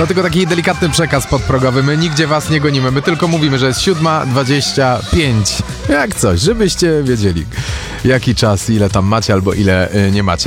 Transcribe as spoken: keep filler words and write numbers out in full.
To tylko taki delikatny przekaz podprogowy. My nigdzie was nie gonimy, my tylko mówimy, że jest siódma dwadzieścia pięć. Jak coś, żebyście wiedzieli, jaki czas, ile tam macie albo ile y, nie macie.